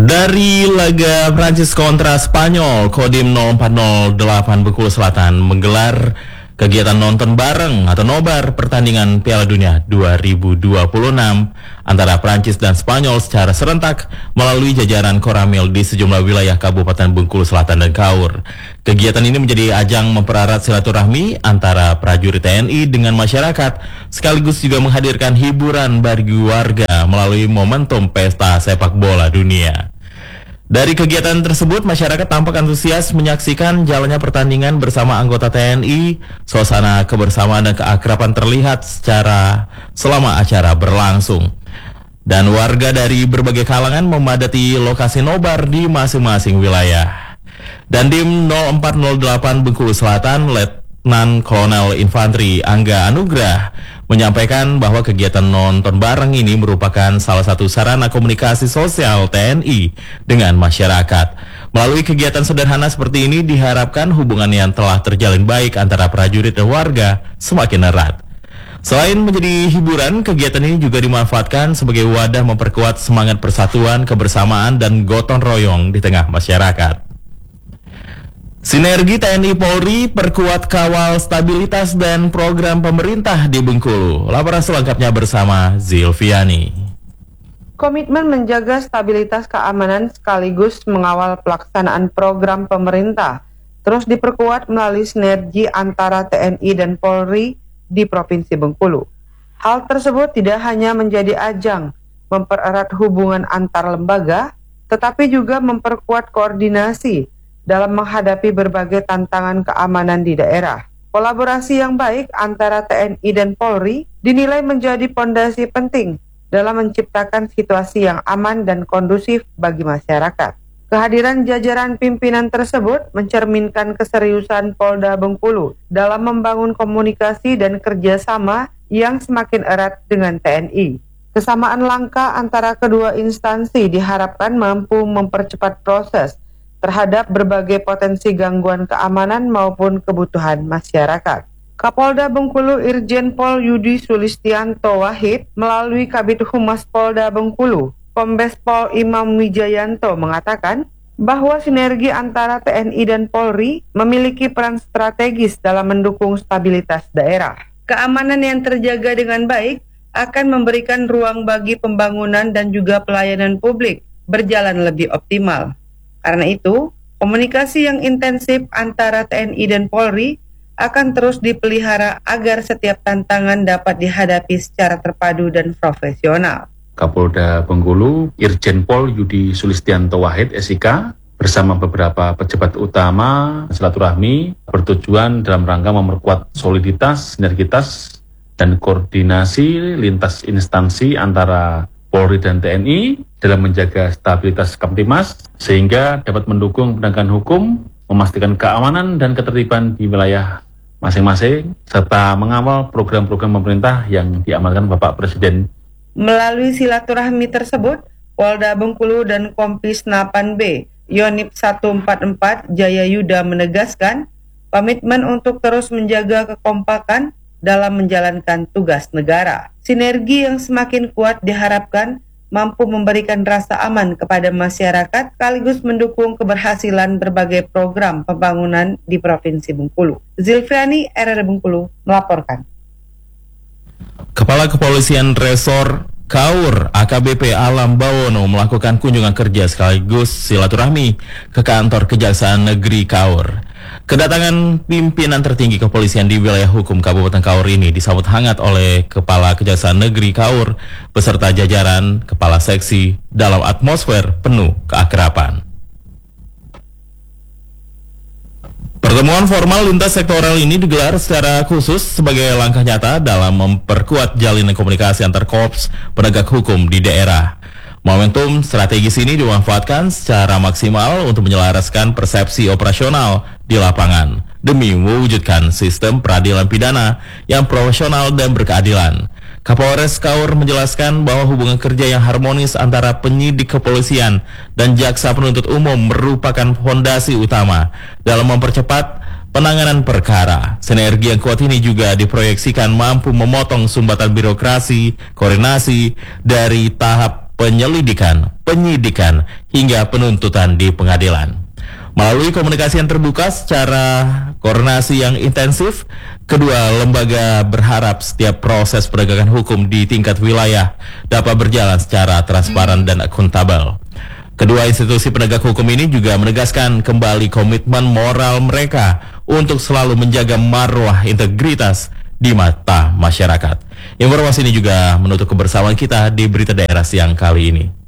Dari laga Prancis kontra Spanyol, Kodim 0408 Bengkulu Selatan menggelar kegiatan nonton bareng atau nobar pertandingan Piala Dunia 2026 antara Prancis dan Spanyol secara serentak melalui jajaran Koramil di sejumlah wilayah Kabupaten Bengkulu Selatan dan Kaur. Kegiatan ini menjadi ajang mempererat silaturahmi antara prajurit TNI dengan masyarakat, sekaligus juga menghadirkan hiburan bagi warga melalui momentum pesta sepak bola dunia. Dari kegiatan tersebut, masyarakat tampak antusias menyaksikan jalannya pertandingan bersama anggota TNI. Suasana kebersamaan dan keakraban terlihat selama acara berlangsung. Dan warga dari berbagai kalangan memadati lokasi nobar di masing-masing wilayah. Dandim 0408 Bengkulu Selatan, Letnan Kolonel Infanteri Angga Anugrah menyampaikan bahwa kegiatan nonton bareng ini merupakan salah satu sarana komunikasi sosial TNI dengan masyarakat. Melalui kegiatan sederhana seperti ini diharapkan hubungan yang telah terjalin baik antara prajurit dan warga semakin erat. Selain menjadi hiburan, kegiatan ini juga dimanfaatkan sebagai wadah memperkuat semangat persatuan, kebersamaan, dan gotong royong di tengah masyarakat. Sinergi TNI Polri perkuat kawal stabilitas dan program pemerintah di Bengkulu. Laporan selengkapnya bersama Zilviani. Komitmen menjaga stabilitas keamanan sekaligus mengawal pelaksanaan program pemerintah terus diperkuat melalui sinergi antara TNI dan Polri di Provinsi Bengkulu. Hal tersebut tidak hanya menjadi ajang mempererat hubungan antar lembaga, tetapi juga memperkuat koordinasi dalam menghadapi berbagai tantangan keamanan di daerah. Kolaborasi yang baik antara TNI dan Polri dinilai menjadi pondasi penting dalam menciptakan situasi yang aman dan kondusif bagi masyarakat. Kehadiran jajaran pimpinan tersebut mencerminkan keseriusan Polda Bengkulu dalam membangun komunikasi dan kerjasama yang semakin erat dengan TNI. Kesamaan langkah antara kedua instansi diharapkan mampu mempercepat proses terhadap berbagai potensi gangguan keamanan maupun kebutuhan masyarakat. Kapolda Bengkulu Irjen Pol Yudi Sulistianto Wahid melalui Kabid Humas Polda Bengkulu, Kombes Pol Imam Wijayanto mengatakan bahwa sinergi antara TNI dan Polri memiliki peran strategis dalam mendukung stabilitas daerah. Keamanan yang terjaga dengan baik akan memberikan ruang bagi pembangunan dan juga pelayanan publik berjalan lebih optimal. Karena itu, komunikasi yang intensif antara TNI dan Polri akan terus dipelihara agar setiap tantangan dapat dihadapi secara terpadu dan profesional. Kapolda Bengkulu, Irjen Pol Yudi Sulistianto Wahid, SIK, bersama beberapa pejabat utama silaturahmi bertujuan dalam rangka memperkuat soliditas, sinergitas, dan koordinasi lintas instansi antara Polri dan TNI dalam menjaga stabilitas Kamtimas sehingga dapat mendukung penegakan hukum, memastikan keamanan dan ketertiban di wilayah masing-masing, serta mengawal program-program pemerintah yang diamanatkan Bapak Presiden. Melalui silaturahmi tersebut, Polda Bengkulu dan Kompis 8B Yonip 144 Jaya Yuda menegaskan komitmen untuk terus menjaga kekompakan dalam menjalankan tugas negara. Sinergi yang semakin kuat diharapkan mampu memberikan rasa aman kepada masyarakat sekaligus mendukung keberhasilan berbagai program pembangunan di Provinsi Bengkulu. Zilviani, RRI Bengkulu, melaporkan. Kepala Kepolisian Resor Kaur AKBP Alam Bawono melakukan kunjungan kerja sekaligus silaturahmi ke kantor Kejaksaan Negeri Kaur. Kedatangan pimpinan tertinggi kepolisian di wilayah hukum Kabupaten Kaur ini disambut hangat oleh Kepala Kejaksaan Negeri Kaur beserta jajaran kepala seksi dalam atmosfer penuh keakraban. Pertemuan formal lintas sektoral ini digelar secara khusus sebagai langkah nyata dalam memperkuat jalinan komunikasi antar korps penegak hukum di daerah. Momentum strategis ini dimanfaatkan secara maksimal untuk menyelaraskan persepsi operasional di lapangan demi mewujudkan sistem peradilan pidana yang profesional dan berkeadilan. Kapolres Kaur menjelaskan bahwa hubungan kerja yang harmonis antara penyidik kepolisian dan jaksa penuntut umum merupakan fondasi utama dalam mempercepat penanganan perkara. Sinergi yang kuat ini juga diproyeksikan mampu memotong sumbatan birokrasi, koordinasi dari tahap penyelidikan, penyidikan, hingga penuntutan di pengadilan. Melalui komunikasi yang terbuka secara koordinasi yang intensif, kedua lembaga berharap setiap proses penegakan hukum di tingkat wilayah dapat berjalan secara transparan dan akuntabel. Kedua institusi penegak hukum ini juga menegaskan kembali komitmen moral mereka untuk selalu menjaga marwah integritas di mata masyarakat. Informasi ini juga menutup kebersamaan kita di Berita Daerah siang kali ini.